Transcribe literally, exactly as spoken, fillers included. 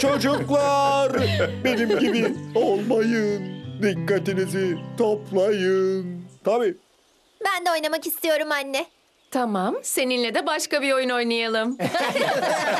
Çocuklar, benim gibi olmayın. Dikkatinizi toplayın. Tabii. Ben de oynamak istiyorum anne. Tamam, seninle de başka bir oyun oynayalım.